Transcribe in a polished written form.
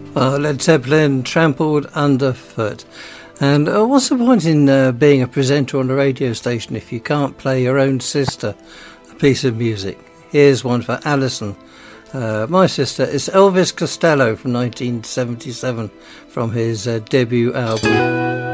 Led Zeppelin, Trampled Underfoot. And what's the point in being a presenter on a radio station if you can't play your own sister a piece of music? Here's one for Alison. My sister is Elvis Costello from 1977 from his debut album.